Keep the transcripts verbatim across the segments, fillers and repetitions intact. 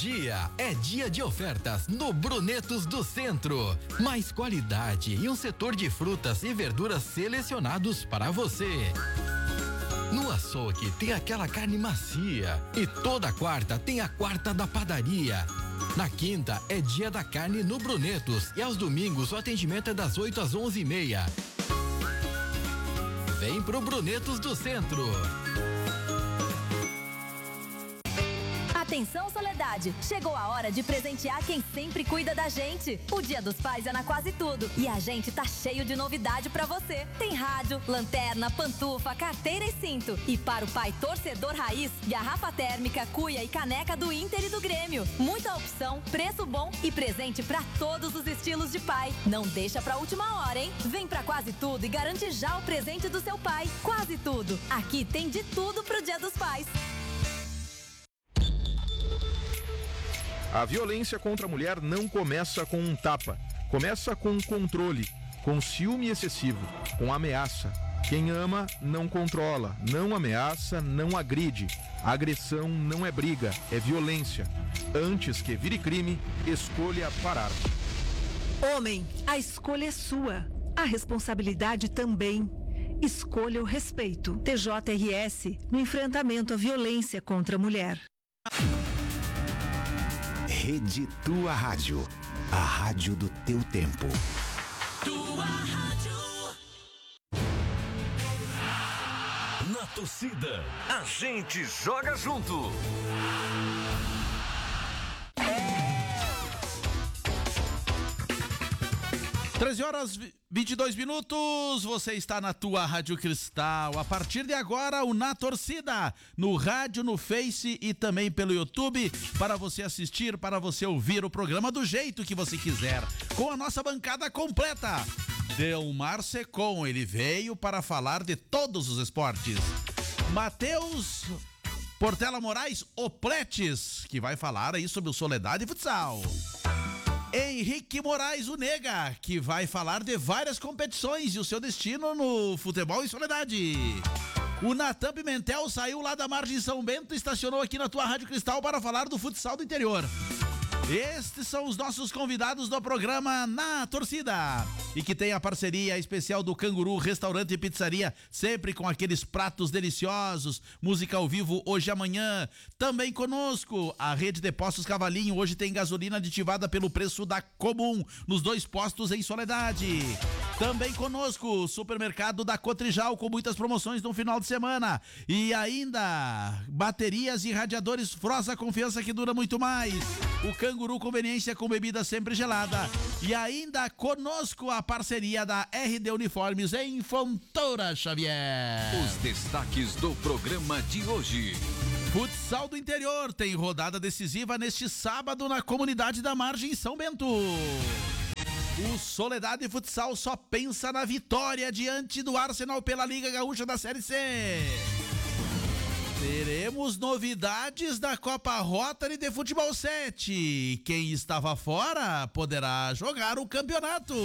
dia é dia de ofertas no Brunetos do Centro. Mais qualidade e um setor de frutas e verduras selecionados para você. No açougue tem aquela carne macia e toda quarta tem a quarta da padaria. Na quinta é dia da carne no Brunetos e aos domingos o atendimento é das oito às onze e meia. Vem pro Brunetos do Centro. Atenção, Soledade! Chegou a hora de presentear quem sempre cuida da gente. O Dia dos Pais é na Quase Tudo e a gente tá cheio de novidade pra você. Tem rádio, lanterna, pantufa, carteira e cinto. E para o pai torcedor raiz, garrafa térmica, cuia e caneca do Inter e do Grêmio. Muita opção, preço bom e presente pra todos os estilos de pai. Não deixa pra última hora, hein? Vem pra Quase Tudo e garante já o presente do seu pai. Quase Tudo. Aqui tem de tudo pro Dia dos Pais. A violência contra a mulher não começa com um tapa. Começa com controle, com ciúme excessivo, com ameaça. Quem ama não controla, não ameaça, não agride. A agressão não é briga, é violência. Antes que vire crime, escolha parar. Homem, a escolha é sua. A responsabilidade também. Escolha o respeito. T J R S no enfrentamento à violência contra a mulher. Rede Tua Rádio, a rádio do teu tempo. Tua Rádio. Na torcida, a gente joga junto. treze horas e vinte e dois minutos, você está na Tua Rádio Cristal. A partir de agora, o Na Torcida, no rádio, no Face e também pelo YouTube, para você assistir, para você ouvir o programa do jeito que você quiser, com a nossa bancada completa. Delmar Secom, ele veio para falar de todos os esportes. Matheus Portela Moraes Opletes, que vai falar aí sobre o Soledade e Futsal. Henrique Moraes, o Nega, que vai falar de várias competições e o seu destino no futebol em Soledade. O Natan Pimentel saiu lá da Margem São Bento e estacionou aqui na Tua Rádio Cristal para falar do futsal do interior. Estes são os nossos convidados do programa Na Torcida, e que tem a parceria especial do Canguru Restaurante e Pizzaria, sempre com aqueles pratos deliciosos, música ao vivo hoje e amanhã. Também conosco a Rede de Postos Cavalinho, hoje tem gasolina aditivada pelo preço da Comum, nos dois postos em Soledade. Também conosco, supermercado da Cotrijal, com muitas promoções no final de semana. E ainda, baterias e radiadores Frosa, confiança que dura muito mais. O Canguru Conveniência com bebida sempre gelada. E ainda conosco a parceria da R D Uniformes em Fontoura Xavier. Os destaques do programa de hoje. Futsal do interior tem rodada decisiva neste sábado na comunidade da Margem São Bento. O Soledade Futsal só pensa na vitória diante do Arsenal pela Liga Gaúcha da Série C. Teremos novidades da Copa Rotary de Futebol sete. Quem estava fora poderá jogar o campeonato.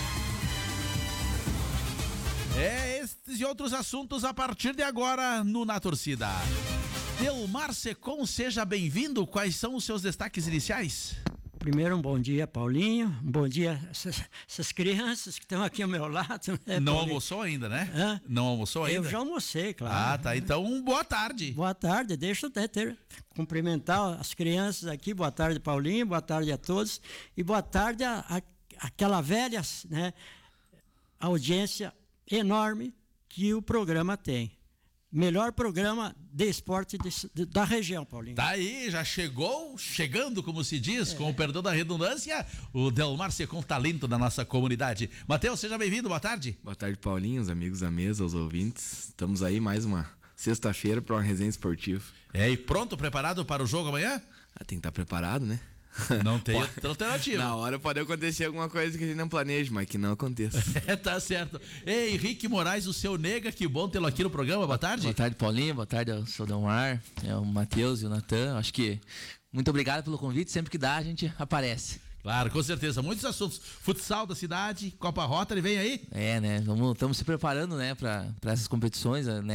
É estes e outros assuntos a partir de agora no Na Torcida. Delmar Secom, seja bem-vindo. Quais são os seus destaques iniciais? Primeiro, um bom dia, Paulinho. Um bom dia, essas, essas crianças que estão aqui ao meu lado. Né, Não Paulinho? almoçou ainda, né? Hã? Não almoçou ainda? Eu já almocei, claro. Ah, tá. Então, boa tarde. Boa tarde. Deixa eu até ter, cumprimentar as crianças aqui. Boa tarde, Paulinho. Boa tarde a todos. E boa tarde a, a, aquela velha, né, audiência enorme que o programa tem. Melhor programa de esporte de, de, da região, Paulinho. Tá aí, já chegou, chegando, como se diz, é. com o perdão da redundância, o Delmar Secom, talento da nossa comunidade. Matheus, seja bem-vindo, boa tarde. Boa tarde, Paulinho, os amigos da mesa, os ouvintes. Estamos aí mais uma sexta-feira para uma resenha esportiva. É, e pronto, preparado para o jogo amanhã? Ah, tem que estar preparado, né? Não tem outra alternativa. Na hora pode acontecer alguma coisa que a gente não planeja, mas que não aconteça. É, tá certo. Ei, Henrique Moraes, o seu Nega, que bom tê-lo aqui no programa, boa tarde. Boa tarde, Paulinho, boa tarde ao seu Delmar, é, o Matheus e o Natan. Acho que muito obrigado pelo convite, sempre que dá a gente aparece. Claro, com certeza, muitos assuntos. Futsal da cidade, Copa Rotary, vem aí? É, né, estamos se preparando, né, para essas competições, né.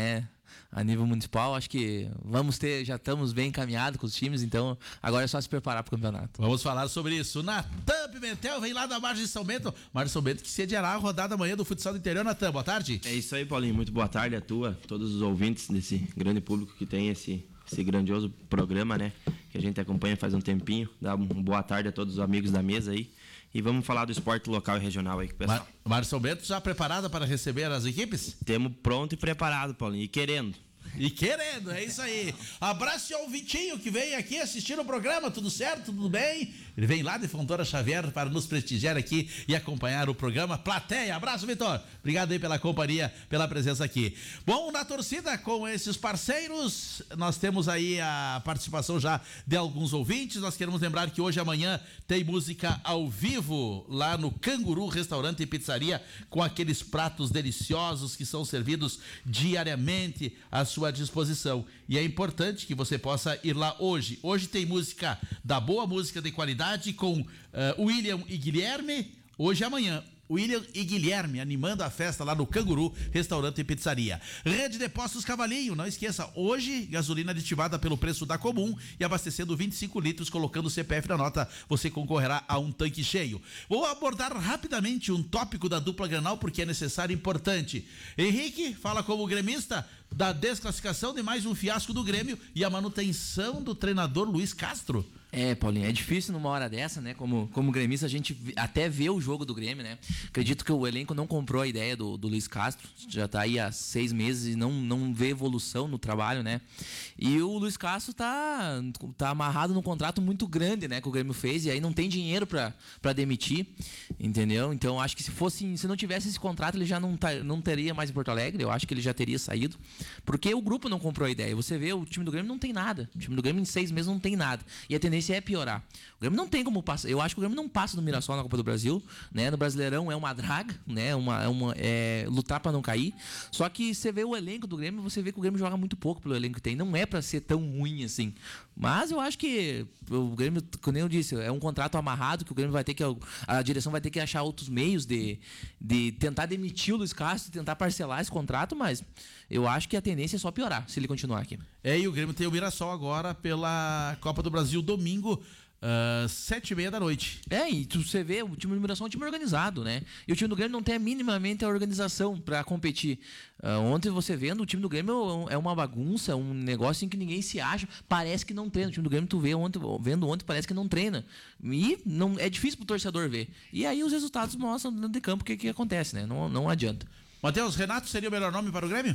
a nível municipal. Acho que vamos ter, já estamos bem encaminhados com os times, então agora é só se preparar para o campeonato. Vamos falar sobre isso. Natan Pimentel vem lá da Margem de São Bento. Margem de São Bento que sediará a rodada amanhã do futsal do interior. Natan, boa tarde. É isso aí, Paulinho. Muito boa tarde a tua, todos os ouvintes desse grande público que tem esse, esse grandioso programa, né? Que a gente acompanha faz um tempinho. Dá uma boa tarde a todos os amigos da mesa aí. E vamos falar do esporte local e regional aí, pessoal. Mar- Margem de São Bento já preparada para receber as equipes? Temos pronto e preparado, Paulinho. E querendo. E querendo, é isso aí. Abraço ao Vitinho que vem aqui assistir o programa, tudo certo, tudo bem? Ele vem lá de Fontoura Xavier para nos prestigiar aqui e acompanhar o programa. Plateia, abraço, Vitor. Obrigado aí pela companhia, pela presença aqui. Bom, na torcida com esses parceiros, nós temos aí a participação já de alguns ouvintes. Nós queremos lembrar que hoje e amanhã tem música ao vivo lá no Canguru Restaurante e Pizzaria, com aqueles pratos deliciosos que são servidos diariamente à sua disposição. E é importante que você possa ir lá hoje. Hoje tem música da boa, música de qualidade com uh, William e Guilherme. Hoje e amanhã, William e Guilherme animando a festa lá no Canguru Restaurante e Pizzaria. Rede de Postos Cavalinho, não esqueça, hoje gasolina aditivada pelo preço da comum e abastecendo vinte e cinco litros, colocando o C P F na nota, você concorrerá a um tanque cheio. Vou abordar rapidamente um tópico da dupla Grenal porque é necessário e importante. Henrique fala como gremista da desclassificação de mais um fiasco do Grêmio e a manutenção do treinador Luiz Castro. É, Paulinho, é difícil numa hora dessa, né? Como, como gremista, a gente até vê o jogo do Grêmio, né? Acredito que o elenco não comprou a ideia do, do Luiz Castro, já tá aí há seis meses e não, não vê evolução no trabalho, né? E o Luiz Castro tá, tá amarrado num contrato muito grande, né? Que o Grêmio fez e aí não tem dinheiro pra, pra demitir, entendeu? Então acho que se fosse, se não tivesse esse contrato, ele já não, tá, não teria mais em Porto Alegre, eu acho que ele já teria saído, porque o grupo não comprou a ideia. Você vê, o time do Grêmio não tem nada, o time do Grêmio em seis meses não tem nada, e a tendência é piorar. O Grêmio não tem como passar. Eu acho que o Grêmio não passa do Mirassol na Copa do Brasil, né? No Brasileirão é uma draga, né? Uma, é uma, é lutar para não cair. Só que você vê o elenco do Grêmio, você vê que o Grêmio joga muito pouco pelo elenco que tem. Não é para ser tão ruim assim. Mas eu acho que o Grêmio, como eu disse, é um contrato amarrado que o Grêmio vai ter que, a direção vai ter que achar outros meios de, de tentar demitir o Luiz Castro, tentar parcelar esse contrato, mas eu acho que a tendência é só piorar se ele continuar aqui. É, e o Grêmio tem o Mirassol agora pela Copa do Brasil domingo, Uh, sete e meia da noite. É, e tu, você vê, o time do Mirassol é um time organizado, né? E o time do Grêmio não tem minimamente a organização pra competir. Uh, ontem você vendo, o time do Grêmio é uma bagunça, um negócio em que ninguém se acha, parece que não treina. O time do Grêmio, tu vê ontem, vendo ontem, parece que não treina. E não, é difícil pro torcedor ver. E aí os resultados mostram dentro de campo o que, que acontece, né? Não, não adianta. Matheus, Renato seria o melhor nome para o Grêmio?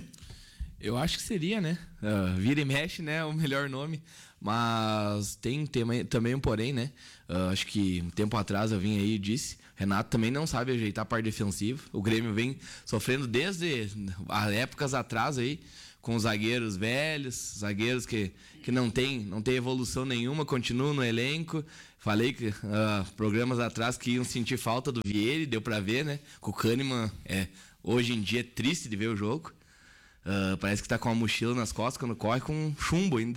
Eu acho que seria, né? Uh, vira e mexe, né? O melhor nome. Mas tem, tem também um porém, né? Uh, acho que um tempo atrás eu vim aí e disse, Renato também não sabe ajeitar a parte defensiva. O Grêmio vem sofrendo desde as épocas atrás aí, com os zagueiros velhos, zagueiros que, que não tem, não tem evolução nenhuma, continuam no elenco. Falei que uh, programas atrás que iam sentir falta do Vieira, deu pra ver, né? Com o Kahneman, é, hoje em dia é triste de ver o jogo. Uh, parece que tá com uma mochila nas costas quando corre com um chumbo ainda.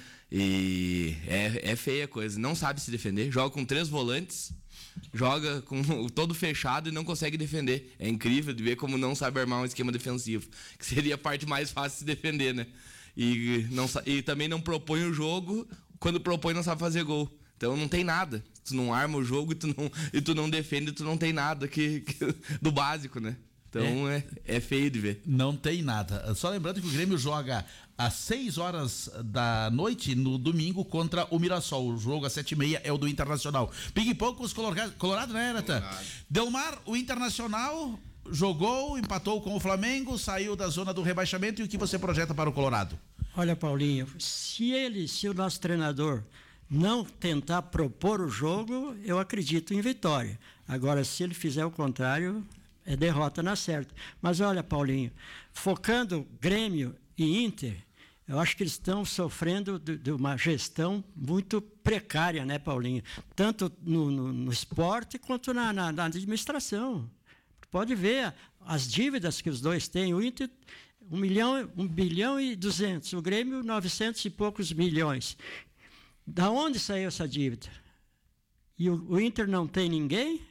E é, é feia a coisa. Não sabe se defender. Joga com três volantes. Joga com todo fechado e não consegue defender. É incrível de ver como não sabe armar um esquema defensivo. Que seria a parte mais fácil de se defender, né? E, não, e também não propõe o jogo. Quando propõe não sabe fazer gol. Então não tem nada. Tu não arma o jogo e tu não, e tu não defende, tu não tem nada que, que, do básico, né? Então é. É, é feio de ver. Não tem nada. Só lembrando que o Grêmio joga às seis horas da noite no domingo contra o Mirassol. O jogo às sete e meia é o do Internacional. Ping-pong com os Colorados, Colorado, né, Natan? Delmar, o Internacional jogou, empatou com o Flamengo, saiu da zona do rebaixamento. E o que você projeta para o Colorado? Olha, Paulinho, se ele, se o nosso treinador não tentar propor o jogo, eu acredito em vitória. Agora, se ele fizer o contrário, é derrota na certa. Mas olha, Paulinho, focando Grêmio e Inter, eu acho que eles estão sofrendo de, de uma gestão muito precária, né, Paulinho? Tanto no, no, no esporte quanto na, na, na administração. Pode ver as dívidas que os dois têm. O Inter, um milhão, um bilhão e duzentos. O Grêmio, novecentos e poucos milhões. Da onde saiu essa dívida? E o, o Inter não tem ninguém?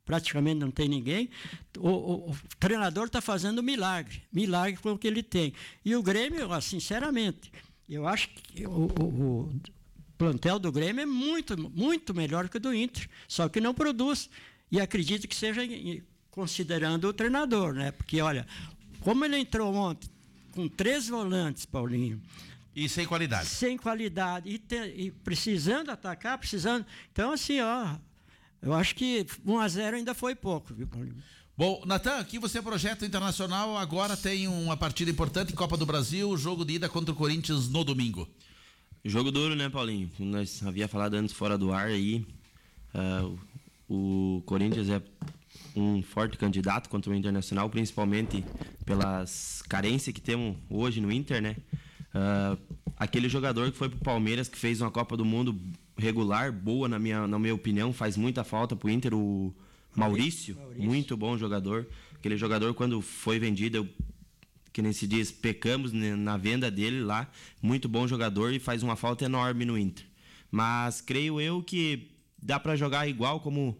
praticamente não tem ninguém. O, o, o treinador está fazendo milagre, milagre com o que ele tem. E o Grêmio, ó, sinceramente, eu acho que o, o, o plantel do Grêmio é muito, muito melhor que o do Inter, só que não produz. E acredito que seja considerando o treinador, né? Porque, olha, como ele entrou ontem com três volantes, Paulinho, e sem qualidade. Sem qualidade. E, te, e precisando atacar, precisando. Então, assim, ó, eu acho que um a zero ainda foi pouco, viu, Paulinho? Bom, Natan, aqui você projeta o Internacional, agora tem uma partida importante em Copa do Brasil, jogo de ida contra o Corinthians no domingo. Jogo duro, né, Paulinho? Como nós havia falado antes fora do ar aí, uh, o Corinthians é um forte candidato contra o Internacional, principalmente pelas carências que temos hoje no Inter, né? Uh, aquele jogador que foi pro Palmeiras, que fez uma Copa do Mundo regular, boa na minha, na minha opinião, faz muita falta pro Inter, o Maurício, Maurício, muito bom jogador. Aquele jogador, quando foi vendido, eu, que nem se diz, pecamos na venda dele lá, muito bom jogador e faz uma falta enorme no Inter. Mas creio eu que dá para jogar igual como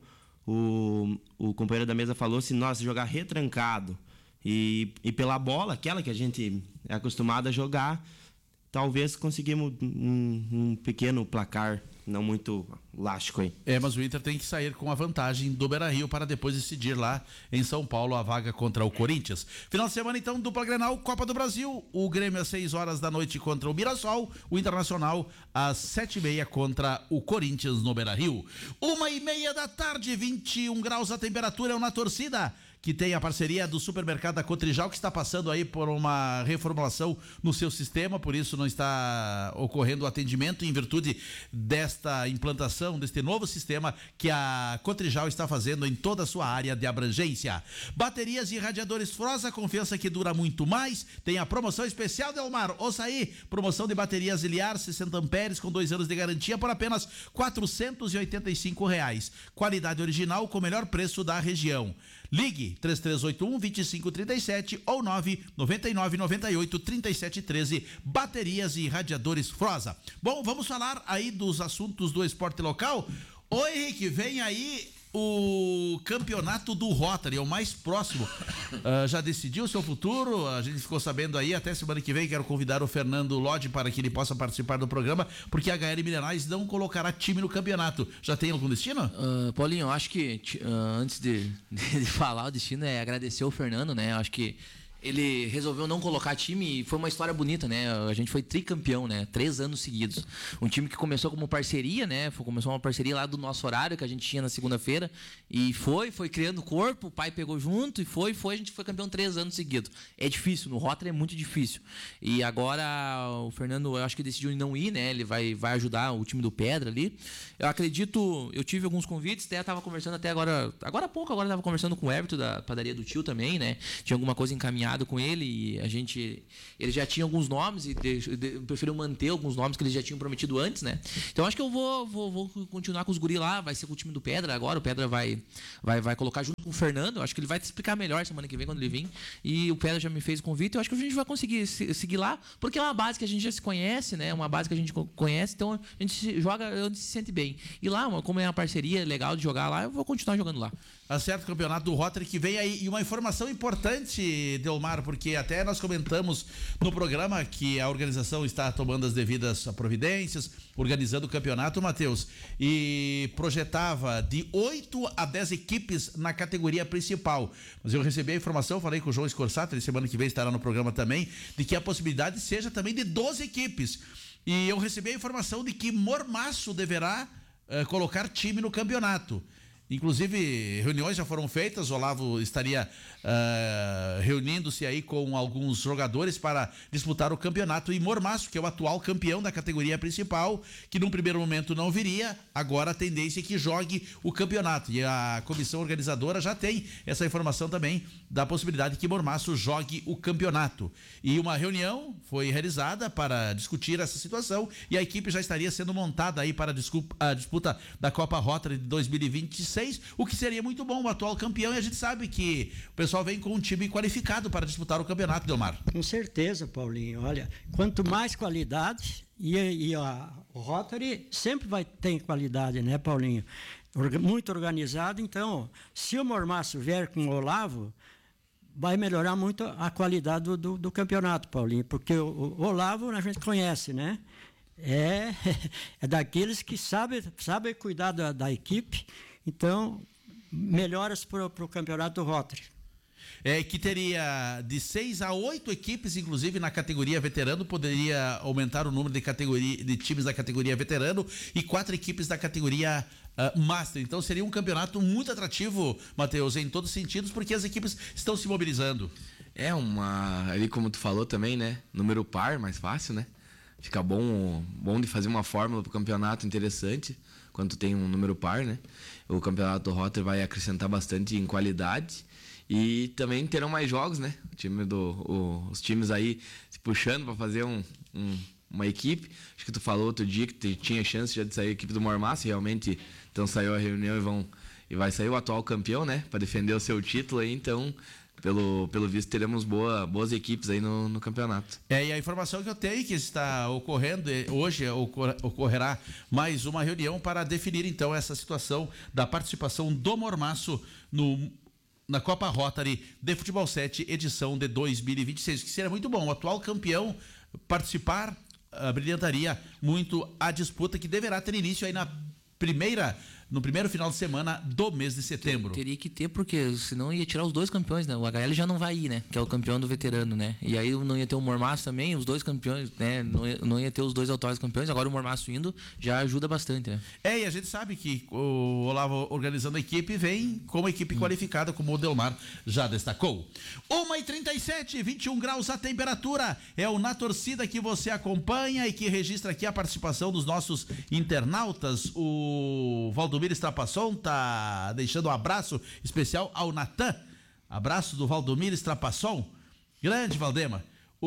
o, o companheiro da mesa falou, se nós jogar retrancado e, e pela bola, aquela que a gente é acostumado a jogar, talvez conseguimos um, um pequeno placar, não muito elástico aí. É, mas o Inter tem que sair com a vantagem do Beira-Rio para depois decidir lá em São Paulo a vaga contra o Corinthians. Final de semana, então, dupla Grenal, Copa do Brasil. O Grêmio às seis horas da noite contra o Mirassol. O Internacional às sete e meia contra o Corinthians no Beira-Rio. Uma e meia da tarde, vinte e um graus a temperatura, é o Na Torcida, que tem a parceria do supermercado da Cotrijal, que está passando aí por uma reformulação no seu sistema, por isso não está ocorrendo o atendimento em virtude desta implantação, deste novo sistema que a Cotrijal está fazendo em toda a sua área de abrangência. Baterias e radiadores Frosa, confiança que dura muito mais. Tem a promoção especial, Delmar, ouça aí, promoção de baterias Iliar, sessenta amperes com dois anos de garantia por apenas quatrocentos e oitenta e cinco reais. Qualidade original com o melhor preço da região. Ligue três três oito um, dois cinco três sete ou nove nove nove nove oito, três sete um três. Baterias e radiadores Frosa. Bom, vamos falar aí dos assuntos do esporte local. Oi, Henrique, vem aí o campeonato do Rotary, é o mais próximo. Uh, já decidiu o seu futuro? A gente ficou sabendo aí, até semana que vem quero convidar o Fernando Lodge para que ele possa participar do programa, porque a H L Minerais não colocará time no campeonato. Já tem algum destino? Uh, Paulinho, eu acho que uh, antes de, de falar o destino, é agradecer o Fernando, né? Eu acho que ele resolveu não colocar time e foi uma história bonita, né? A gente foi tricampeão, né? Três anos seguidos. Um time que começou como parceria, né? Começou uma parceria lá do nosso horário que a gente tinha na segunda-feira e foi, foi criando corpo, o pai pegou junto e foi, foi, a gente foi campeão três anos seguidos. É difícil, no Rotary é muito difícil. E agora o Fernando, eu acho que decidiu não ir, né? Ele vai, vai ajudar o time do Pedra ali. Eu acredito, eu tive alguns convites, até estava conversando até agora, agora há pouco, agora estava conversando com o Everton da padaria do tio também, né? Tinha alguma coisa encaminhada com ele e a gente, ele já tinha alguns nomes e de, de, preferiu manter alguns nomes que eles já tinham prometido antes, né? Então acho que eu vou, vou, vou continuar com os guri lá, vai ser com o time do Pedra agora, o Pedra vai, vai, vai colocar junto com o Fernando, acho que ele vai te explicar melhor semana que vem quando ele vir, e o Pedra já me fez o convite, eu acho que a gente vai conseguir se, seguir lá, porque é uma base que a gente já se conhece, né? Uma base que a gente conhece, então a gente joga, a gente se sente bem. E lá, como é uma parceria legal de jogar lá, eu vou continuar jogando lá. Acerta o campeonato do Rotary que vem aí. E uma informação importante, Delmar, porque até nós comentamos no programa que a organização está tomando as devidas providências, organizando o campeonato, Matheus, e projetava de oito a dez equipes na categoria principal. Mas eu recebi a informação, falei com o João Scorsato, ele semana que vem estará no programa também, de que a possibilidade seja também de doze equipes. E eu recebi a informação de que Mormaço deverá uh, colocar time no campeonato. Inclusive, reuniões já foram feitas, o Olavo estaria uh, reunindo-se aí com alguns jogadores para disputar o campeonato, e Mormaço, que é o atual campeão da categoria principal, que num primeiro momento não viria, agora a tendência é que jogue o campeonato, e a comissão organizadora já tem essa informação também da possibilidade que Mormaço jogue o campeonato. E uma reunião foi realizada para discutir essa situação, e a equipe já estaria sendo montada aí para a disputa da Copa Rotary de dois mil e vinte e seis, o que seria muito bom, o atual campeão, e a gente sabe que o pessoal vem com um time qualificado para disputar o campeonato, Delmar. Com certeza, Paulinho. Olha, quanto mais qualidade, e, e a, o Rotary sempre vai ter qualidade, né, Paulinho? muito organizado. Então, se o Mormaço vier com o Olavo, vai melhorar muito a qualidade do, do, do campeonato, Paulinho, porque o, o Olavo a gente conhece, né? É, é daqueles que sabem sabe cuidar da, da equipe. Então, melhoras para o campeonato do Rotary. É, que teria de seis a oito equipes, inclusive na categoria veterano, poderia aumentar o número de, categoria, de times da categoria veterano e quatro equipes da categoria uh, Master. Então seria um campeonato muito atrativo, Matheus, em todos os sentidos, porque as equipes estão se mobilizando. É uma, ali como tu falou também, né? Número par, mais fácil, né? Fica bom, bom de fazer uma fórmula para o campeonato interessante, quando tu tem um número par, né? O campeonato do Rotary vai acrescentar bastante em qualidade. E também terão mais jogos, né? O time do, o, os times aí se puxando para fazer um, um, uma equipe. Acho que tu falou outro dia que tinha chance já de sair a equipe do Mormaço. Realmente, então saiu a reunião e, vão, e vai sair o atual campeão, né? Para defender o seu título aí. Então, pelo, pelo visto, teremos boa, boas equipes aí no, no campeonato. É, e a informação que eu tenho que está ocorrendo, hoje ocorrerá mais uma reunião para definir então essa situação da participação do Mormaço no na Copa Rotary de Futebol sete, edição de dois mil e vinte e seis, que seria muito bom. O atual campeão participar, uh, brilhantaria muito a disputa, que deverá ter início aí na primeira, no primeiro final de semana do mês de setembro. Teria que ter, porque senão ia tirar os dois campeões, né? O H L já não vai ir, né? Que é o campeão do veterano, né? E aí não ia ter o Mormaço também, os dois campeões, né? Não ia, não ia ter os dois atuais campeões, agora o Mormaço indo já ajuda bastante, né? É, e a gente sabe que o Olavo organizando a equipe vem com uma equipe hum. qualificada, como o Delmar já destacou. uma e trinta e sete, vinte e um graus a temperatura, é o Na Torcida que você acompanha e que registra aqui a participação dos nossos internautas. O Valdomiro Estrapasson tá deixando um abraço especial ao Natan. Abraço do Valdomiro Estrapasson. Grande, Valdema.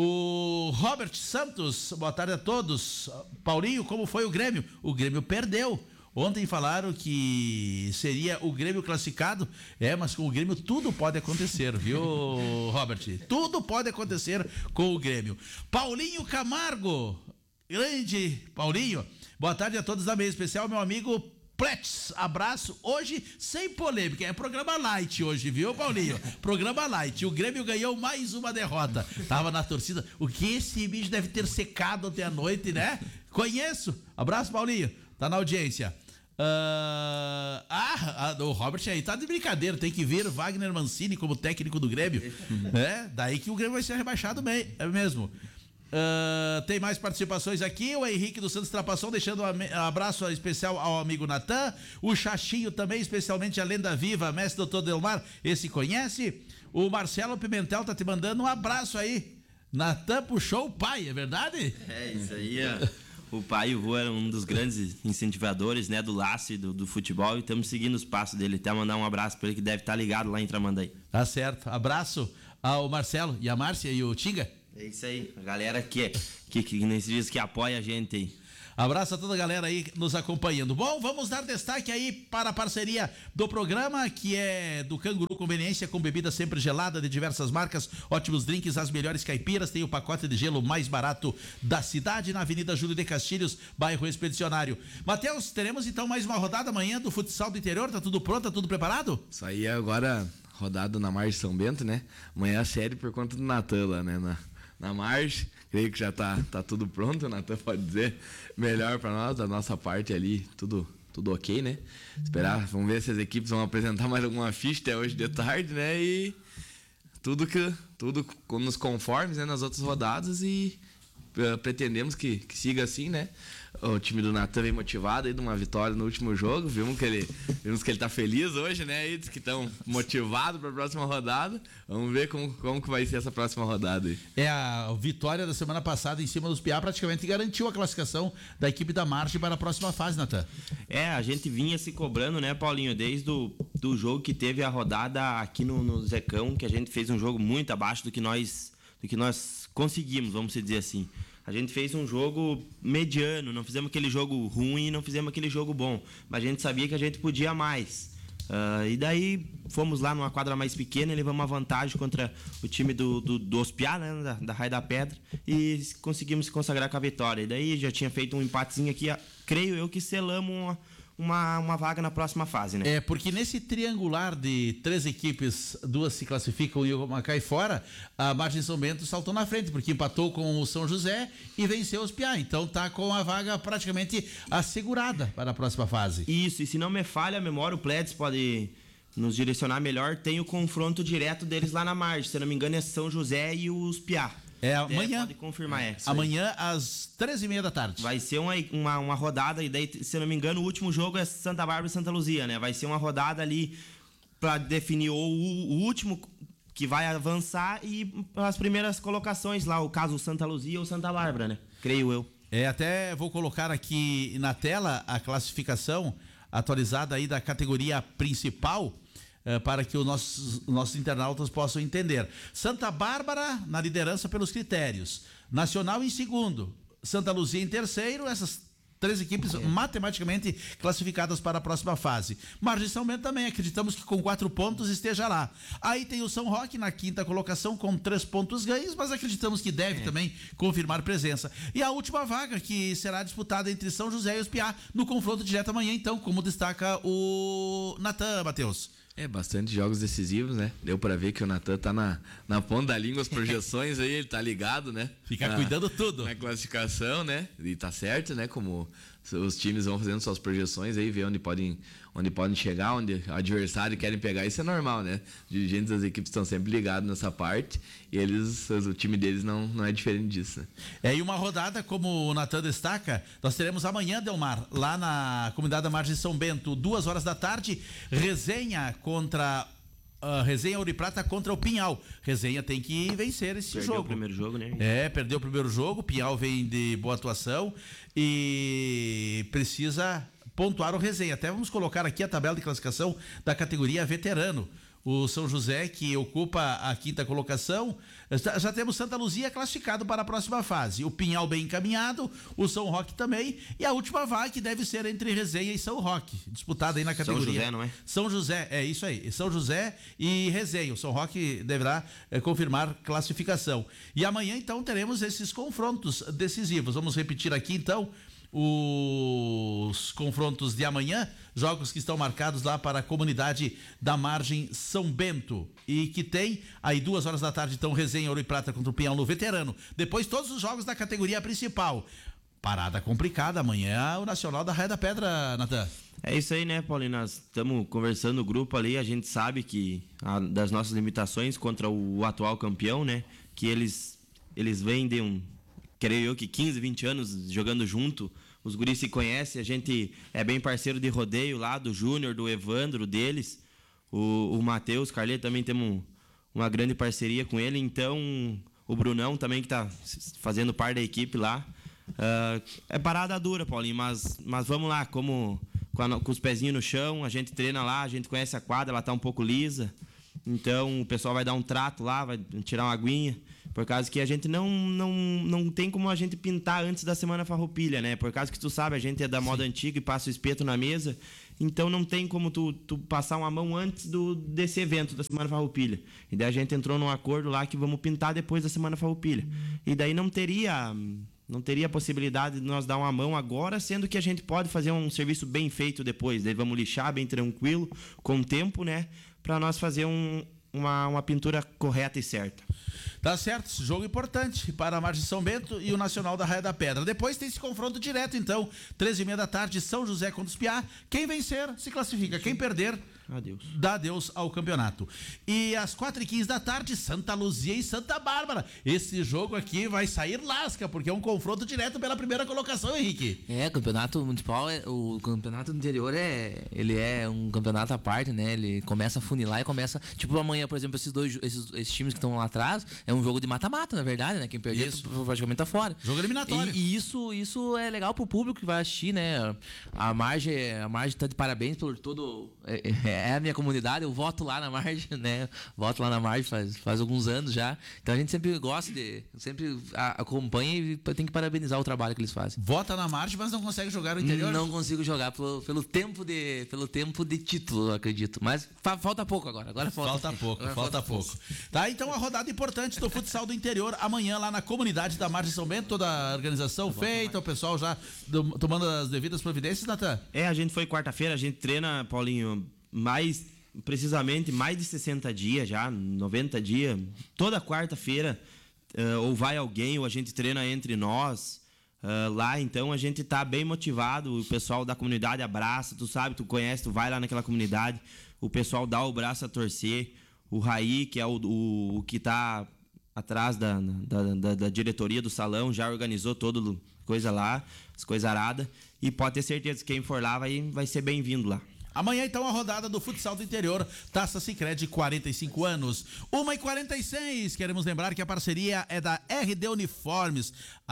O Robert Santos, boa tarde a todos. Paulinho, como foi o Grêmio? O Grêmio perdeu. Ontem falaram que seria o Grêmio classificado. É, mas com o Grêmio tudo pode acontecer, viu, Robert? Tudo pode acontecer com o Grêmio. Paulinho Camargo. Grande Paulinho. Boa tarde a todos da mesa especial, meu amigo Pretz, abraço. Hoje sem polêmica, é programa light hoje, viu, Paulinho? Programa light. O Grêmio ganhou mais uma derrota. Tava na torcida. O que esse bicho deve ter secado ontem à noite, né? Conheço. Abraço, Paulinho. Tá na audiência. Uh, ah, o Robert aí tá de brincadeira. Tem que ver Wagner Mancini como técnico do Grêmio. É, daí que o Grêmio vai ser rebaixado bem, é mesmo. Uh, tem mais participações aqui. O Henrique dos Santos Trapasson deixando um abraço especial ao amigo Natan. O Xaxinho também, especialmente a lenda viva, mestre doutor Delmar, esse conhece. O Marcelo Pimentel tá te mandando um abraço aí. Natan puxou o pai, é verdade? É, isso aí. É. O pai e o vô eram um dos grandes incentivadores, né, do laço e do, do futebol, e estamos seguindo os passos dele. Até mandar um abraço para ele que deve estar ligado lá em Tramandaí. Tá certo. Abraço ao Marcelo e a Márcia e o Tinga. É isso aí, a galera que, que, que nesses dias que apoia a gente aí. Abraço a toda a galera aí nos acompanhando. Bom, vamos dar destaque aí para a parceria do programa, que é do Canguru Conveniência, com bebida sempre gelada de diversas marcas, ótimos drinks, as melhores caipiras. Tem o pacote de gelo mais barato da cidade, na Avenida Júlio de Castilhos, bairro Expedicionário. Matheus, teremos então mais uma rodada amanhã do futsal do interior. Tá tudo pronto, tá tudo preparado? Isso aí é agora rodada na Margem São Bento, né? Amanhã a série por conta do Natan lá, né? Na... na margem, creio que já tá, tá tudo pronto, o Natan pode dizer melhor para nós, da nossa parte ali, tudo, tudo ok, né? Esperar, vamos ver se as equipes vão apresentar mais alguma ficha até hoje de tarde, né? E tudo que tudo nos conformes, né, nas outras rodadas, e uh, pretendemos que, que siga assim, né? O time do Natan vem motivado aí de uma vitória no último jogo. Vimos que ele, vimos que ele tá feliz hoje, né? E diz que estão motivados para a próxima rodada. Vamos ver como, como que vai ser essa próxima rodada aí. É, a vitória da semana passada em cima dos Piá praticamente garantiu a classificação da equipe da Margem para a próxima fase, Natan. É, a gente vinha se cobrando, né, Paulinho? Desde o do jogo que teve a rodada aqui no, no Zecão, que a gente fez um jogo muito abaixo do que nós, do que nós conseguimos, vamos dizer assim. A gente fez um jogo mediano, não fizemos aquele jogo ruim, não fizemos aquele jogo bom. Mas a gente sabia que a gente podia mais. Uh, e daí fomos lá numa quadra mais pequena e levamos uma vantagem contra o time do, do, do Ospiá, né, da, da Raia da Pedra, e conseguimos se consagrar com a vitória. E daí já tinha feito um empatezinho aqui, creio eu que selamos uma, uma, uma vaga na próxima fase, né? É, porque nesse triangular de três equipes, duas se classificam e uma cai fora, a Margem São Bento saltou na frente, porque empatou com o São José e venceu os Piá. Então tá com a vaga praticamente assegurada para a próxima fase. Isso, e se não me falha a memória, o Pledis pode nos direcionar melhor, tem o confronto direto deles lá na margem. Se eu não me engano, é São José e os Piá. É amanhã. Pode confirmar, é. Amanhã às treze e meia da tarde. Vai ser uma, uma, uma rodada, e daí, se eu não me engano, o último jogo é Santa Bárbara e Santa Luzia, né? Vai ser uma rodada ali para definir o, o último que vai avançar e as primeiras colocações lá, o caso Santa Luzia ou Santa Bárbara, né? Creio eu. É, até vou colocar aqui na tela a classificação atualizada aí da categoria principal, para que os nossos, nossos internautas possam entender. Santa Bárbara na liderança pelos critérios. Nacional em segundo. Santa Luzia em terceiro. Essas três equipes okay. matematicamente classificadas para a próxima fase. Margem São Bento também. Acreditamos que com quatro pontos esteja lá. Aí tem o São Roque na quinta colocação com três pontos ganhos, mas acreditamos que deve é. também confirmar presença. E a última vaga que será disputada entre São José e os Piá no confronto direto amanhã, então, como destaca o Natan, Matheus. É, bastante jogos decisivos, né? Deu pra ver que o Natan tá na, na ponta da língua, as projeções aí, ele tá ligado, né? Fica na, cuidando tudo. Na classificação, né? E tá certo, né? Como os times vão fazendo suas projeções aí, ver onde podem, onde podem chegar, onde o adversário querem pegar, isso é normal, né? Os dirigentes das equipes estão sempre ligados nessa parte e eles, o time deles não, não é diferente disso, né? É, e uma rodada, como o Natan destaca, nós teremos amanhã, Delmar, lá na comunidade da Margem São Bento, duas horas da tarde, resenha contra... Uh, Resenha Ouro e Prata contra o Pinhal. Resenha tem que vencer esse perdeu jogo. Perdeu o primeiro jogo, né? É, perdeu o primeiro jogo. Pinhal vem de boa atuação e precisa pontuar o Resenha. Até vamos colocar aqui a tabela de classificação da categoria veterano. O São José, que ocupa a quinta colocação, já temos Santa Luzia classificado para a próxima fase. O Pinhal bem encaminhado, o São Roque também, e a última vaga que deve ser entre Resenha e São Roque, disputada aí na categoria. São José, não é? São José, é isso aí. São José e Resenha. O São Roque deverá é, confirmar classificação. E amanhã, então, teremos esses confrontos decisivos. Vamos repetir aqui, então, os confrontos de amanhã, jogos que estão marcados lá para a comunidade da Margem São Bento e que tem aí duas horas da tarde, então, Resenha Ouro e Prata contra o Pinhal no veterano. Depois todos os jogos da categoria principal. Parada complicada amanhã, o Nacional da Raia da Pedra, Natan. É isso aí, né, Paulinho? Nós estamos conversando no grupo ali, a gente sabe que a, das nossas limitações contra o atual campeão, né, que eles, eles vêm de um... creio eu que quinze, vinte anos jogando junto, os guris se conhecem, a gente é bem parceiro de rodeio lá, do Júnior, do Evandro, deles, o, o Matheus, Carleto também temos uma grande parceria com ele, então o Brunão também que está fazendo parte da equipe lá, uh, é parada dura, Paulinho, mas, mas vamos lá, como com, a, com os pezinhos no chão, a gente treina lá, a gente conhece a quadra, ela está um pouco lisa, então o pessoal vai dar um trato lá, vai tirar uma aguinha, por causa que a gente não, não, não tem como a gente pintar antes da Semana Farroupilha, né? Por causa que tu sabe, a gente é da moda Sim. antiga e passa o espeto na mesa, então não tem como tu, tu passar uma mão antes do, desse evento da Semana Farroupilha. E daí a gente entrou num acordo lá que vamos pintar depois da Semana Farroupilha. E daí não teria... Não teria possibilidade de nós dar uma mão agora, sendo que a gente pode fazer um serviço bem feito depois. Daí vamos lixar bem tranquilo, com tempo, né? Para nós fazer um, uma, uma pintura correta e certa. Tá certo, jogo importante para a Margem São Bento e o Nacional da Raia da Pedra. Depois tem esse confronto direto, então, treze e meia da tarde, São José contra os Piá. Quem vencer se classifica, quem perder adeus. dá adeus ao campeonato. E às quatro e quinze da tarde, Santa Luzia e Santa Bárbara. Esse jogo aqui vai sair lasca, porque é um confronto direto pela primeira colocação, Henrique. É, campeonato municipal, o campeonato do interior é, ele é um campeonato à parte, né? Ele começa a funilar e começa, tipo amanhã, por exemplo, esses dois, esses, esses times que estão lá atrás, é um jogo de mata-mata, na verdade, né? Quem perder praticamente tá fora. Jogo eliminatório. E, e isso, isso é legal pro público que vai assistir, né? A Margem, a Margem tá de parabéns por todo é, é, é a minha comunidade, eu voto lá na Margem, né? Voto lá na Margem faz, faz alguns anos já. Então a gente sempre gosta de. Sempre a, acompanha e tem que parabenizar o trabalho que eles fazem. Vota na Margem, mas não consegue jogar no interior? Não consigo jogar pelo, pelo tempo de. Pelo tempo de título, eu acredito. Mas fa, falta pouco agora. Agora falta, falta pouco, agora falta, falta pouco. pouco. Tá, então a rodada importante do futsal do interior, amanhã lá na comunidade da Margem São Bento, toda a organização feita, o pessoal já do, tomando as devidas providências, Natan? É, a gente foi quarta-feira, a gente treina, Paulinho, mais precisamente mais de sessenta dias já, noventa dias, toda quarta-feira, uh, ou vai alguém, ou a gente treina entre nós. Uh, lá, então, a gente tá bem motivado, o pessoal da comunidade abraça, tu sabe, tu conhece, tu vai lá naquela comunidade, o pessoal dá o braço a torcer, o Raí, que é o, o, o que tá atrás da, da, da, da diretoria do salão, já organizou toda coisa lá, as coisas aradas, e pode ter certeza que quem for lá vai, vai ser bem-vindo lá. Amanhã, então, a rodada do futsal do interior, Taça Sicredi, quarenta e cinco anos. uma e quarenta e seis, queremos lembrar que a parceria é da R D Uniformes.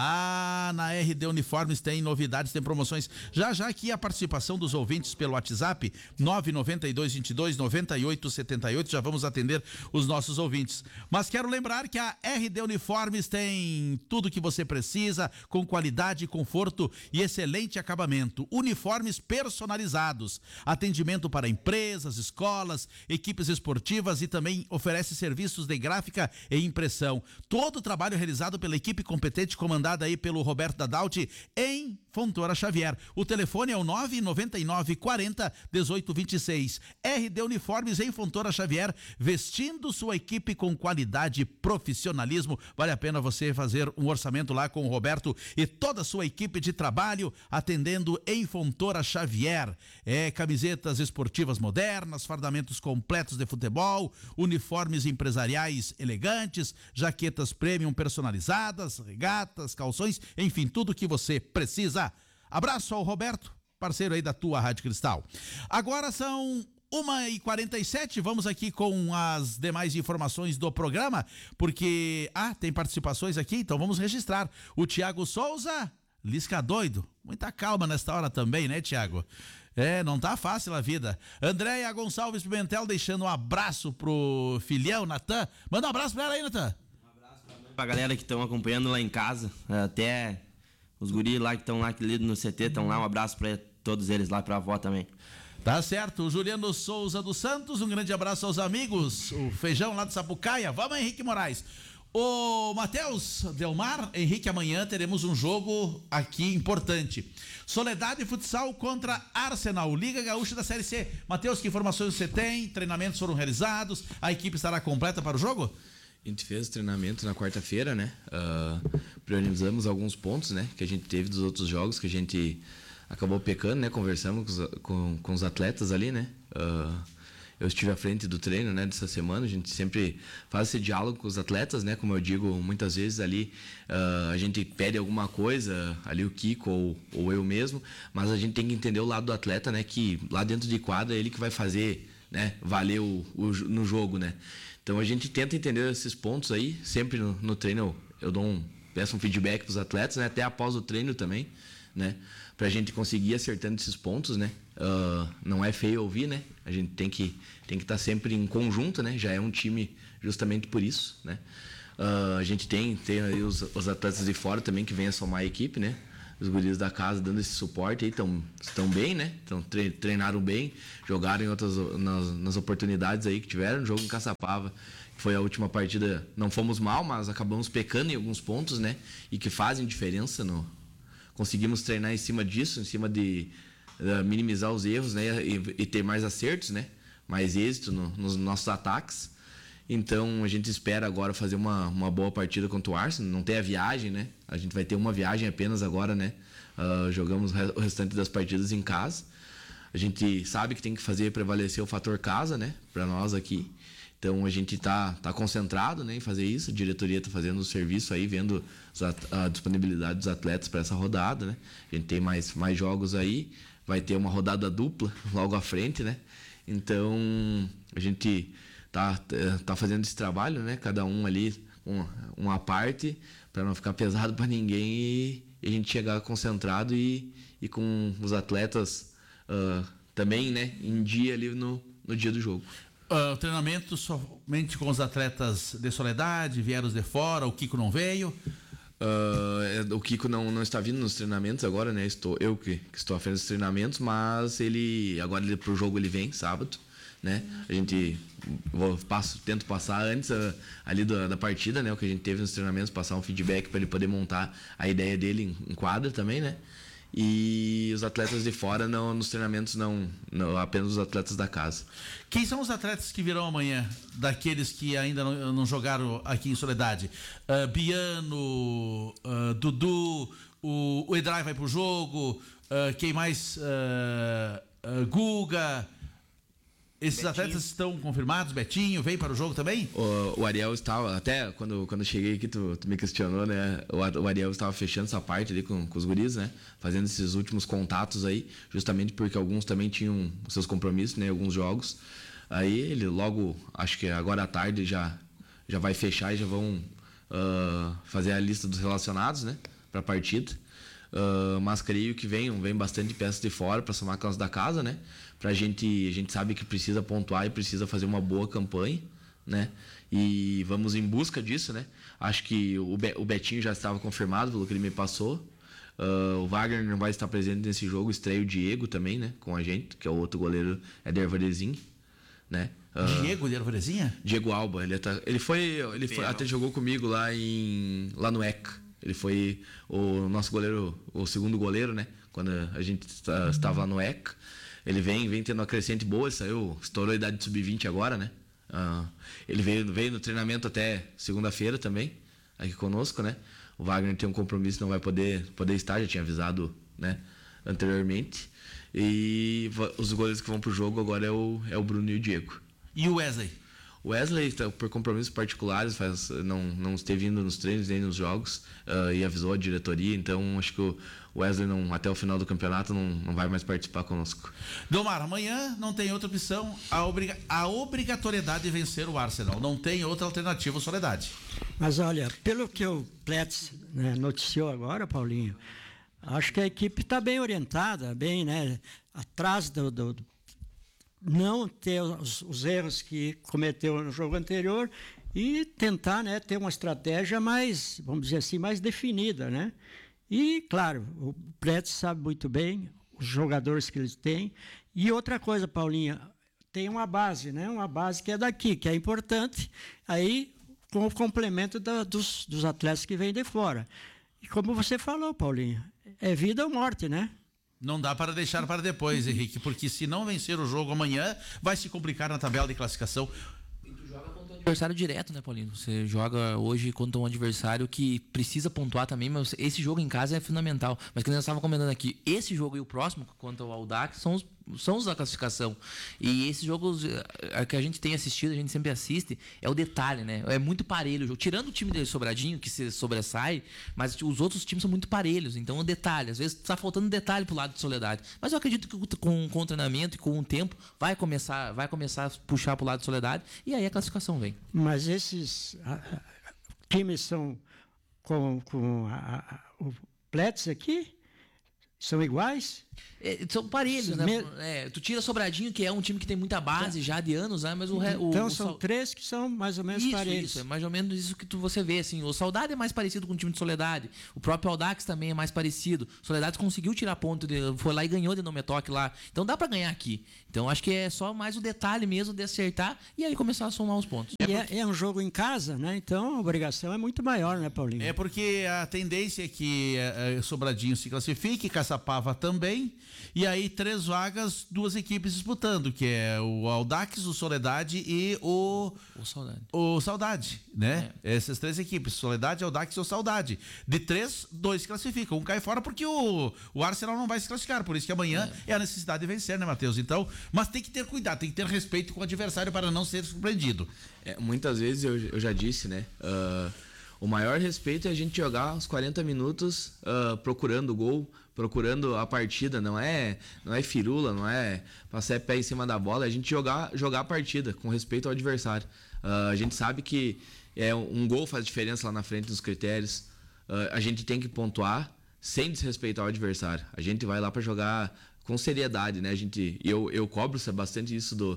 Ah, na R D Uniformes tem novidades, tem promoções. Já já aqui a participação dos ouvintes pelo WhatsApp, nove nove dois, vinte e dois, noventa e oito setenta e oito, já vamos atender os nossos ouvintes. Mas quero lembrar que a R D Uniformes tem tudo que você precisa, com qualidade, conforto e excelente acabamento. Uniformes personalizados, atendimento para empresas, escolas, equipes esportivas e também oferece serviços de gráfica e impressão. Todo o trabalho realizado pela equipe competente comandada aí pelo Roberto Dadalti em Fontoura Xavier. O telefone é o nove nove nove, quarenta, dezoito, vinte e seis. R D Uniformes em Fontoura Xavier, vestindo sua equipe com qualidade e profissionalismo. Vale a pena você fazer um orçamento lá com o Roberto e toda a sua equipe de trabalho, atendendo em Fontoura Xavier. É camisetas esportivas modernas, fardamentos completos de futebol, uniformes empresariais elegantes, jaquetas premium personalizadas, regatas, calções, enfim, tudo que você precisa. Abraço ao Roberto, parceiro aí da tua Rádio Cristal. Agora são uma e quarenta e sete, vamos aqui com as demais informações do programa, porque, ah, tem participações aqui, então vamos registrar. O Tiago Souza, Lisca doido, muita calma nesta hora também, né, Tiago? É, não tá fácil a vida. Andréia Gonçalves Pimentel deixando um abraço pro filhão, Natan. Manda um abraço pra ela aí, Natan. Um abraço pra, pra galera que estão acompanhando lá em casa, até os guris lá que estão lá, que lidam no C T, estão lá. Um abraço pra todos eles lá, pra avó também. Tá certo, o Juliano Souza dos Santos, um grande abraço aos amigos, o Feijão lá de Sapucaia. Vamos, Henrique Moraes. Ô, Matheus Delmar, Henrique, amanhã teremos um jogo aqui importante. Soledade Futsal contra Arsenal, Liga Gaúcha da Série C. Matheus, que informações você tem? Treinamentos foram realizados? A equipe estará completa para o jogo? A gente fez treinamento na quarta-feira, né? Uh, priorizamos alguns pontos, né? Que a gente teve dos outros jogos, que a gente acabou pecando, né? Conversamos com os, com, com os atletas ali, né? Uh, eu estive à frente do treino, né, dessa semana. A gente sempre faz esse diálogo com os atletas, né? Como eu digo, muitas vezes ali uh, a gente pede alguma coisa, ali o Kiko ou, ou eu mesmo, mas a gente tem que entender o lado do atleta, né? Que lá dentro de quadra é ele que vai fazer, né, valer o, o, no jogo, né? Então a gente tenta entender esses pontos aí. Sempre no, no treino eu, eu dou um, peço um feedback para os atletas, né? Até após o treino também, né? Pra gente conseguir acertando esses pontos, né? Uh, não é feio ouvir, né? A gente tem que tem que estar sempre em conjunto, né? Já é um time justamente por isso, né? Uh, a gente tem, tem aí os, os atletas de fora também que vêm a somar a equipe, né? Os guris da casa dando esse suporte aí, tão, estão bem, né? Então, tre, treinaram bem, jogaram em outras, nas, nas oportunidades aí que tiveram. No jogo em Caçapava, que foi a última partida, não fomos mal, mas acabamos pecando em alguns pontos, né? E que fazem diferença no... Conseguimos treinar em cima disso, em cima de uh, minimizar os erros, né? E, e ter mais acertos, né? Mais êxito no, nos nossos ataques. Então a gente espera agora fazer uma, uma boa partida contra o Arsenal. Não ter a viagem, né? A gente vai ter uma viagem apenas agora, né? Uh, jogamos o restante das partidas em casa. A gente sabe que tem que fazer prevalecer o fator casa, né? Para nós aqui. Então a gente tá, tá concentrado, né, em fazer isso. A diretoria tá fazendo o serviço aí, vendo a disponibilidade dos atletas para essa rodada, né? A gente tem mais, mais jogos aí, vai ter uma rodada dupla logo à frente, né? Então a gente tá, tá fazendo esse trabalho, né? Cada um ali uma, uma parte, para não ficar pesado para ninguém e, e a gente chegar concentrado e, e com os atletas uh, também, né, em dia ali no no dia do jogo. Uh, treinamento somente com os atletas de Soledade, vieram os de fora, o Kiko não veio? Uh, o Kiko não, não está vindo nos treinamentos agora, né? Estou, eu que, que estou à frente dos treinamentos, mas ele agora ele, pro jogo ele vem sábado, né? A gente vou, passo, tento passar antes uh, ali da, da partida, né? O que a gente teve nos treinamentos, passar um feedback para ele poder montar a ideia dele em, em quadra também, né? E os atletas de fora não, nos treinamentos não, não, apenas os atletas da casa. Quem são os atletas que virão amanhã, daqueles que ainda não, não jogaram aqui em Soledade? Uh, Biano, uh, Dudu, o, o Edrai vai pro jogo, uh, quem mais? Uh, uh, Guga. Esses Betinho. Atletas estão confirmados? Betinho veio para o jogo também? O, o Ariel estava, até quando, quando eu cheguei aqui, tu, tu me questionou, né? O, o Ariel estava fechando essa parte ali com, com os guris, né? Fazendo esses últimos contatos aí, justamente porque alguns também tinham seus compromissos, né? Alguns jogos. Aí ele logo, acho que agora à tarde já, já vai fechar e já vão uh, fazer a lista dos relacionados, né? Para a partida. Uh, mas creio que vem, vem bastante peças de fora para somar com as da casa, né? Pra gente, a gente sabe que precisa pontuar e precisa fazer uma boa campanha, né? E vamos em busca disso, né? Acho que o, Be- o Betinho já estava confirmado pelo que ele me passou. Uh, o Wagner não vai estar presente nesse jogo, estreia o Diego também, né? Com a gente, que é o outro goleiro, é de Ervarezinho, né? Uh, Diego de Ervarezinha? Diego Alba, ele, tá, ele foi, ele foi, até jogou comigo lá, em, lá no E C. Ele foi o nosso goleiro, o segundo goleiro, né? Quando a gente estava lá no E C. Ele vem, vem tendo uma crescente boa, ele saiu, estourou a idade de sub vinte agora, né? Uh, ele veio, veio no treinamento até segunda-feira também, aqui conosco, né? O Wagner tem um compromisso, não vai poder, poder estar, já tinha avisado, né, anteriormente. E os goleiros que vão pro jogo agora é o, é o Bruno e o Diego. E o Wesley? O Wesley, por compromissos particulares, faz, não, não esteve indo nos treinos nem nos jogos, uh, e avisou a diretoria, então acho que o Wesley não, até o final do campeonato não, não vai mais participar conosco. Domar, amanhã não tem outra opção, a, obriga- a obrigatoriedade de vencer o Arsenal, não tem outra alternativa, Soledade. Mas olha, pelo que o Pletz, né, noticiou agora, Paulinho, acho que a equipe está bem orientada, bem, né, atrás do, do, do não ter os, os erros que cometeu no jogo anterior e tentar, né, ter uma estratégia mais, vamos dizer assim, mais definida, né? E, claro, o Pletz sabe muito bem os jogadores que eles têm. E outra coisa, Paulinha, tem uma base, né? Uma base que é daqui, que é importante, aí com o complemento da, dos, dos atletas que vêm de fora. E como você falou, Paulinha, é vida ou morte, né? Não dá para deixar para depois, Henrique, porque se não vencer o jogo amanhã, vai se complicar na tabela de classificação. Adversário direto, né, Paulinho? Você joga hoje contra um adversário que precisa pontuar também, mas esse jogo em casa é fundamental. Mas que nós estávamos comentando aqui, esse jogo e o próximo, contra o Audax, são os, são os da classificação. E esses jogos que a gente tem assistido, a gente sempre assiste, é o detalhe, né? É muito parelho o jogo. Tirando o time de Sobradinho, que se sobressai, mas os outros times são muito parelhos. Então, o detalhe. Às vezes está faltando detalhe pro lado de Soledade. Mas eu acredito que com, com o treinamento e com o tempo, vai começar, vai começar a puxar pro lado de Soledade e aí a classificação vem. Mas esses a, a, times são com, com a, a, o Pletz aqui? São iguais? É, são parelhos, né? É, tu tira Sobradinho, que é um time que tem muita base já de anos, né? Mas o, o Então o, são o, três que são mais ou menos isso, parelhos. Isso, é mais ou menos isso que tu, você vê, assim. O Saudade é mais parecido com o time de Soledade. O próprio Audax também é mais parecido. Soledade conseguiu tirar ponto, de, foi lá e ganhou de não me toque lá. Então dá pra ganhar aqui. Então acho que é só mais o detalhe mesmo de acertar e aí começar a somar os pontos. E é, é um jogo em casa, né? Então a obrigação é muito maior, né, Paulinho? É porque a tendência é que é, Sobradinho se classifique, Caçapava também, e aí três vagas, duas equipes disputando, que é o Audax, o Soledade e o... O Saudade. O Saudade, né? É. Essas três equipes, Soledade, Audax e o Saudade. De três, dois se classificam. Um cai fora porque o, o Arsenal não vai se classificar, por isso que amanhã é, é a necessidade de vencer, né, Matheus? Então, mas tem que ter cuidado, tem que ter respeito com o adversário para não ser surpreendido. É, muitas vezes eu, eu já disse, né? Uh, o maior respeito é a gente jogar os quarenta minutos uh, procurando o gol, procurando a partida, não é, não é firula, não é passar pé em cima da bola, é a gente jogar, jogar a partida com respeito ao adversário. Uh, a gente sabe que é, um gol faz diferença lá na frente nos critérios, uh, a gente tem que pontuar sem desrespeitar o adversário. A gente vai lá para jogar com seriedade, né? A gente, eu, eu cobro bastante isso do,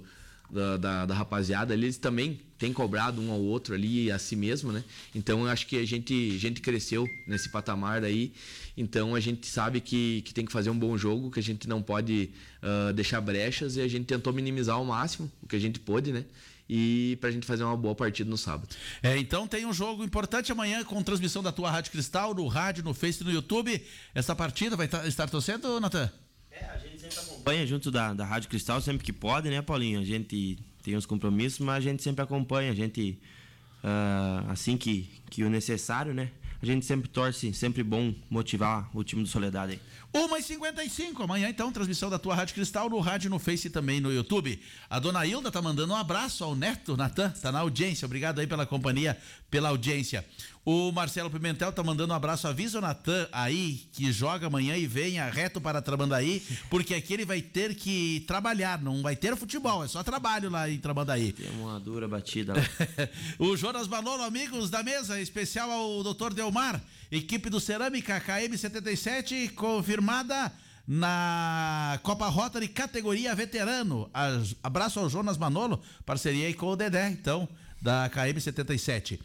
da, da, da rapaziada ali, eles também têm cobrado um ao outro ali, a si mesmo, né? Então eu acho que a gente, a gente cresceu nesse patamar daí, então a gente sabe que, que tem que fazer um bom jogo, que a gente não pode uh, deixar brechas, e a gente tentou minimizar ao máximo o que a gente pôde, né? E pra gente fazer uma boa partida no sábado. É, então tem um jogo importante amanhã com transmissão da tua Rádio Cristal, no rádio, no Face e no YouTube. Essa partida vai tá, estar torcendo, Natan? É, a gente sempre acompanha junto da, da Rádio Cristal, sempre que pode, né, Paulinho? A gente tem os compromissos, mas a gente sempre acompanha. A gente, uh, assim que, que o necessário, né? A gente sempre torce, sempre bom motivar o time do Soledade aí. uma e cinquenta e cinco, amanhã então, transmissão da tua Rádio Cristal, no rádio, no Face e também no YouTube. A dona Hilda tá mandando um abraço ao neto Natan, tá na audiência, obrigado aí pela companhia, pela audiência. O Marcelo Pimentel tá mandando um abraço, avisa o Natan aí que joga amanhã e venha reto para Tramandaí, porque aqui ele vai ter que trabalhar, não vai ter futebol, é só trabalho lá em Tramandaí. Tem uma dura batida lá. O Jonas Manolo, amigos da mesa, especial ao doutor Delmar, equipe do Cerâmica K M setenta e sete, confirmada na Copa Rotary categoria veterano. Abraço ao Jonas Manolo, parceria aí com o Dedé, então, da K M setenta e sete.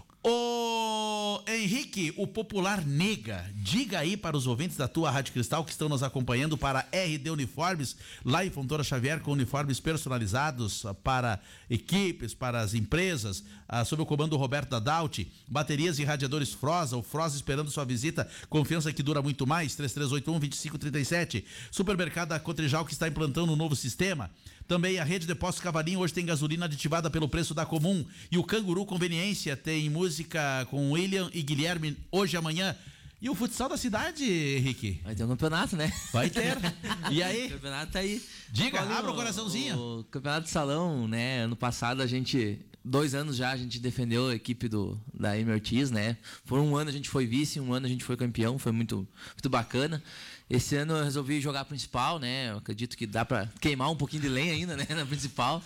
O Henrique, o popular Nega, diga aí para os ouvintes da tua Rádio Cristal que estão nos acompanhando para R D Uniformes, lá em Fontoura Xavier, com uniformes personalizados para equipes, para as empresas, ah, sob o comando do Roberto Adalti, baterias e radiadores Froza, o Froza esperando sua visita, confiança que dura muito mais, três três oito um, dois cinco três sete. Supermercado da Cotrijal, que está implantando um novo sistema. Também a rede de postos Cavalinho hoje tem gasolina aditivada pelo preço da Comum. E o Canguru Conveniência tem música com William e Guilherme hoje e amanhã. E o futsal da cidade, Henrique? Vai ter um campeonato, né? Vai ter. E aí? O campeonato tá aí. Diga, Paulinho, abra o coraçãozinho. O, o campeonato de salão, né? Ano passado a gente, dois anos já, a gente defendeu a equipe do, da M Ortiz, né? Por um ano a gente foi vice, um ano a gente foi campeão, foi muito, muito bacana. Esse ano eu resolvi jogar a principal, né? Eu acredito que dá pra queimar um pouquinho de lenha ainda, né? Na principal.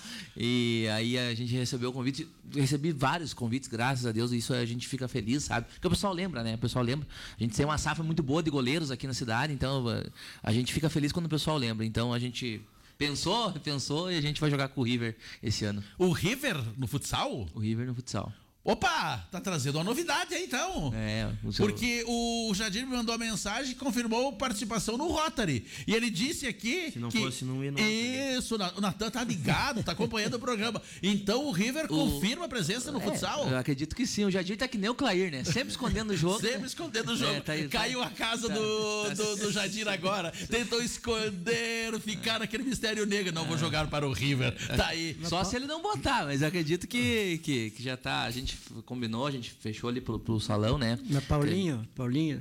E aí a gente recebeu o convite, recebi vários convites, graças a Deus, e isso a gente fica feliz, sabe? Porque o pessoal lembra, né? O pessoal lembra. A gente tem uma safra muito boa de goleiros aqui na cidade, então a gente fica feliz quando o pessoal lembra. Então a gente pensou, pensou e a gente vai jogar com o River esse ano. O River no futsal? O River no futsal. Opa, tá trazendo uma novidade aí então. É, o seu... Porque o Jadir me mandou a mensagem e confirmou participação no Rotary. E ele disse aqui Se não que... fosse, não ia no Isso, o Natan tá ligado, tá acompanhando o programa. Então o River o... confirma a presença no é, futsal? Eu acredito que sim. O Jadir tá que nem o Clair, né? Sempre escondendo o jogo. Sempre escondendo o jogo. É, tá aí, Caiu tá... a casa tá... do, tá... do, do Jadir agora. Tentou esconder, ficar naquele mistério negro. Não, vou jogar para o River. Tá aí. Só se ele não botar, mas eu acredito que, que, que já tá... A gente combinou, a gente fechou ali pro, pro salão, né? Mas Paulinho, Paulinho,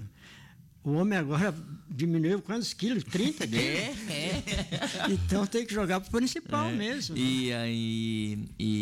o homem agora diminuiu quantos quilos? trinta quilos? É, é. Então tem que jogar pro principal é. mesmo. E aí,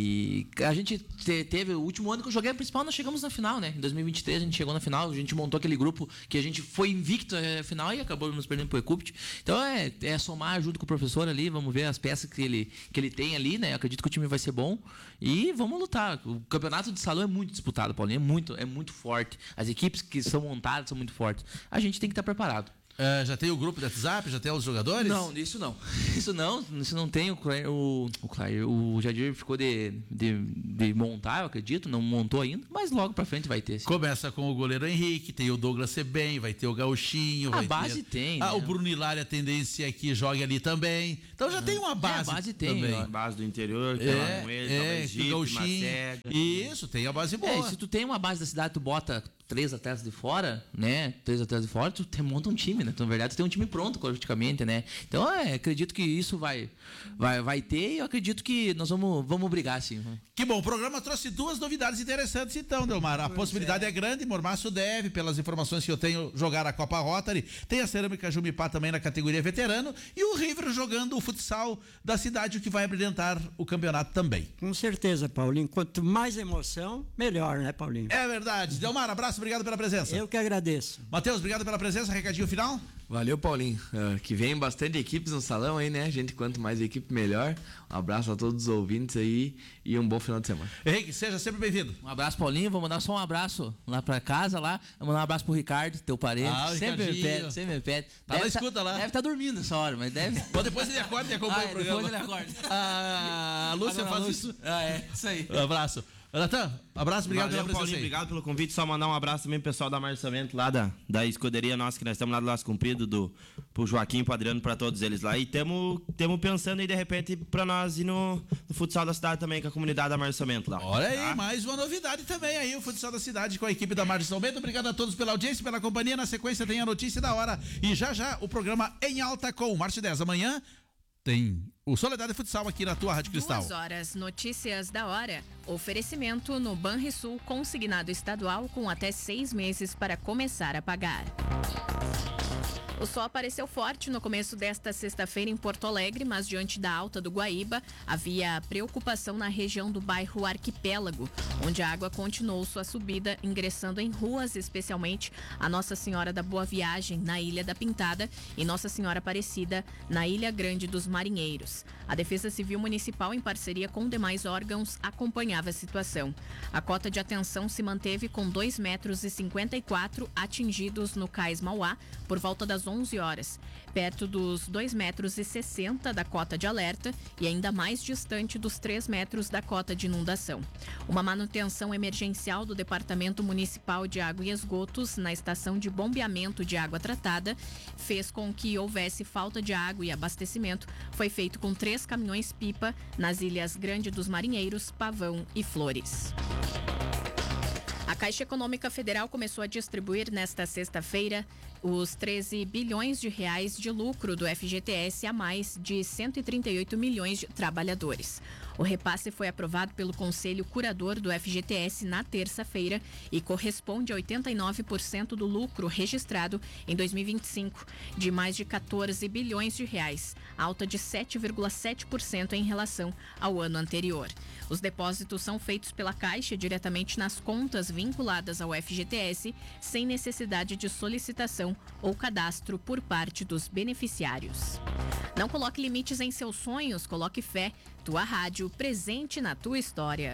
e a gente te, teve, o último ano que eu joguei a principal, nós chegamos na final, né? Em dois mil e vinte e três a gente chegou na final, a gente montou aquele grupo que a gente foi invicto na final e acabou nos perdendo pro Ecupt. Então é, é somar junto com o professor ali, vamos ver as peças que ele, que ele tem ali, né? Eu acredito que o time vai ser bom e vamos lutar. O campeonato de salão é muito disputado, Paulinho, é muito, é muito forte. As equipes que são montadas são muito fortes. A gente tem que estar preparado. Uh, já tem o grupo do WhatsApp? Já tem os jogadores? Não, isso não. Isso não. Isso não tem. O Clair, o, o, Clair, o Jadir ficou de, de, de montar, eu acredito. Não montou ainda, mas logo pra frente vai ter. Sim. Começa com o goleiro Henrique, tem o Douglas Sebem, vai ter o Gauchinho. A vai base ter... tem. Ah, né? O Bruno Hilário, a tendência é que jogue ali também. Então já uhum. tem uma base. É, a base tem. Também. A base do interior, que é, é, com ele, é, Egito, o Gauchinho. Isso, tem a base boa. É, se tu tem uma base da cidade, tu bota três atletas de fora, né? Três atletas de fora, tu te monta um time, né? Então, na verdade, tu tem um time pronto, praticamente, né? Então, é, acredito que isso vai, vai, vai ter e eu acredito que nós vamos, vamos brigar, sim. Que bom, o programa trouxe duas novidades interessantes, então, Delmar. A pois possibilidade é. é grande, Mormaço deve, pelas informações que eu tenho, jogar a Copa Rotary. Tem a Cerâmica Jumipá também na categoria veterano e o River jogando o futsal da cidade, o que vai brilhantar o campeonato também. Com certeza, Paulinho. Quanto mais emoção, melhor, né, Paulinho? É verdade. Delmar, abraço. obrigado pela presença. Eu que agradeço. Matheus, obrigado pela presença, recadinho final. Valeu, Paulinho. Uh, que vem bastante equipes no salão aí, né? Gente, quanto mais equipe, melhor. Um abraço a todos os ouvintes aí e um bom final de semana. Henrique, seja sempre bem-vindo. Um abraço, Paulinho. Vou mandar só um abraço lá pra casa, lá. Vou mandar um abraço pro Ricardo, teu parente. Ah, sempre me pede, sempre me pede. Tá na escuta lá. Deve estar tá dormindo essa hora, mas deve... Bom, depois ele acorda e acompanha ah, o programa. Depois ele acorda. Ah, a Lúcia faz isso. Ah, é, isso aí. Um abraço. Natan, abraço, obrigado Valeu, pela presença. Paulinho, aí. obrigado pelo convite. Só mandar um abraço também pro pessoal da Marçamento lá da, da escuderia nossa, que nós estamos lá do Laço Comprido, do, pro Joaquim, pro Adriano, pra todos eles lá. E temos pensando aí, de repente, pra nós ir no, no futsal da cidade também, com a comunidade da Marçamento lá. Olha aí, tá? Mais uma novidade também aí, o futsal da cidade com a equipe da Marçamento. Obrigado a todos pela audiência, pela companhia. Na sequência tem a notícia da hora. E já já o programa Em Alta com o Márcio dez. Amanhã tem o Soledade Futsal aqui na tua Rádio Cristal. Duas horas, notícias da hora. Oferecimento no Banrisul, consignado estadual com até seis meses para começar a pagar. O sol apareceu forte no começo desta sexta-feira em Porto Alegre, mas diante da alta do Guaíba, havia preocupação na região do bairro Arquipélago, onde a água continuou sua subida, ingressando em ruas, especialmente a Nossa Senhora da Boa Viagem, na Ilha da Pintada, e Nossa Senhora Aparecida, na Ilha Grande dos Marinheiros. A Defesa Civil Municipal, em parceria com demais órgãos, acompanhava a situação. A cota de atenção se manteve com dois metros e cinquenta e quatro atingidos no Cais Mauá, por volta das onze horas, perto dos dois metros e sessenta da cota de alerta e ainda mais distante dos três metros da cota de inundação. Uma manutenção emergencial do Departamento Municipal de Água e Esgotos na estação de bombeamento de água tratada fez com que houvesse falta de água e abastecimento. Foi feito com três caminhões-pipa nas ilhas Grande dos Marinheiros, Pavão e Flores. A Caixa Econômica Federal começou a distribuir nesta sexta-feira os treze bilhões de reais de lucro do F G T S a mais de cento e trinta e oito milhões de trabalhadores. O repasse foi aprovado pelo Conselho Curador do F G T S na terça-feira e corresponde a oitenta e nove por cento do lucro registrado em dois mil e vinte e cinco, de mais de quatorze bilhões de reais, alta de sete vírgula sete por cento em relação ao ano anterior. Os depósitos são feitos pela Caixa diretamente nas contas vinculadas ao F G T S, sem necessidade de solicitação ou cadastro por parte dos beneficiários. Não coloque limites em seus sonhos, coloque fé. Tua rádio, presente na tua história.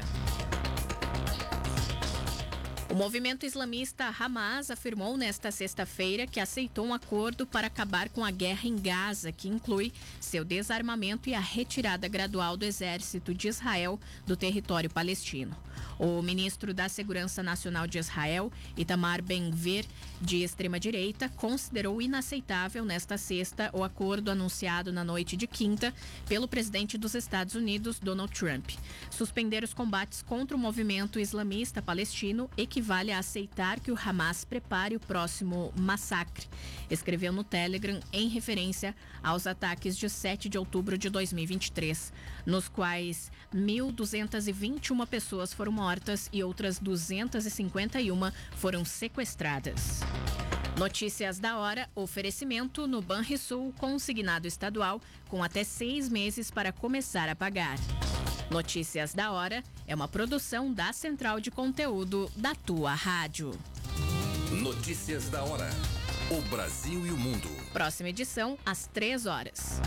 O movimento islamista Hamas afirmou nesta sexta-feira que aceitou um acordo para acabar com a guerra em Gaza, que inclui seu desarmamento e a retirada gradual do exército de Israel do território palestino. O ministro da Segurança Nacional de Israel, Itamar Ben-Gvir, de extrema-direita, considerou inaceitável nesta sexta o acordo anunciado na noite de quinta pelo presidente dos Estados Unidos, Donald Trump. Suspender os combates contra o movimento islamista palestino equivale a aceitar que o Hamas prepare o próximo massacre, escreveu no Telegram em referência aos ataques de sete de outubro de dois mil e vinte e três, nos quais mil duzentas e vinte e uma pessoas foram mortas e outras duzentas e cinquenta e uma foram sequestradas. Notícias da hora, oferecimento no Banrisul, consignado estadual, com até seis meses para começar a pagar. Notícias da hora é uma produção da Central de Conteúdo da tua rádio. Notícias da hora. O Brasil e o mundo. Próxima edição, às três horas.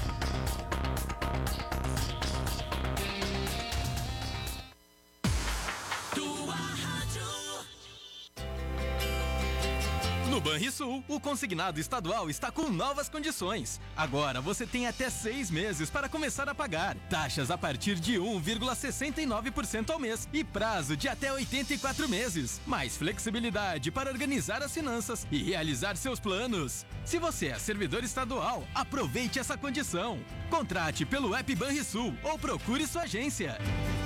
No Banrisul, o consignado estadual está com novas condições. Agora você tem até seis meses para começar a pagar. Taxas a partir de um vírgula sessenta e nove por cento ao mês e prazo de até oitenta e quatro meses. Mais flexibilidade para organizar as finanças e realizar seus planos. Se você é servidor estadual, aproveite essa condição. Contrate pelo app Banrisul ou procure sua agência.